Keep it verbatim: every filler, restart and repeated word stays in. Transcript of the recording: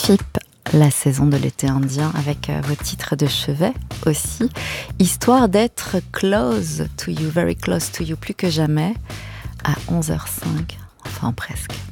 Phippe, la saison de l'été indien avec euh, vos titres de chevet aussi, histoire d'être close to you, very close to you, plus que jamais, à onze heures cinq, enfin presque.